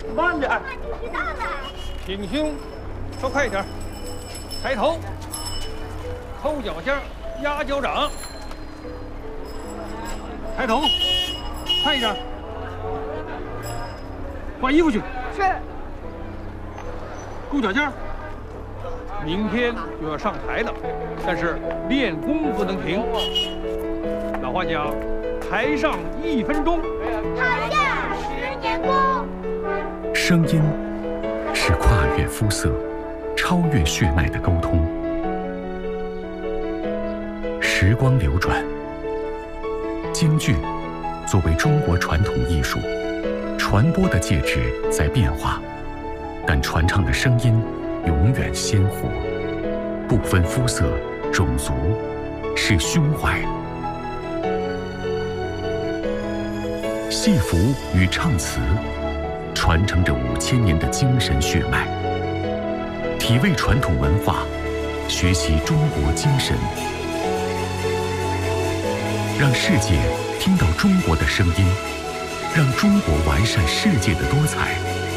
慢点。 你知道的。 挺胸，稍快一点。抬头，抠脚尖，压脚掌。抬头，快一点。换衣服去。 是。 勾脚尖。明天就要上台了，但是练功不能停。老话讲，台上1分钟， 台下10年功。 声音是跨越肤色、超越血脉的沟通。时光流转，京剧作为中国传统艺术，传播的介质在变化，但传唱的声音永远鲜活，不分肤色、种族，是胸怀。戏服与唱词传承着5000年的精神血脉，体味传统文化，学习中国精神，让世界听到中国的声音，让中国完善世界的多彩。